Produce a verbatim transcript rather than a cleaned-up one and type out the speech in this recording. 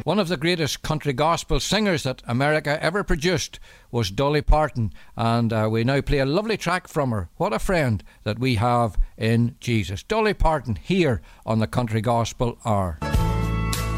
One of the greatest country gospel singers that America ever produced was Dolly Parton, and uh, we now play a lovely track from her. What a friend that we have in Jesus. Dolly Parton here on the Country Gospel Hour.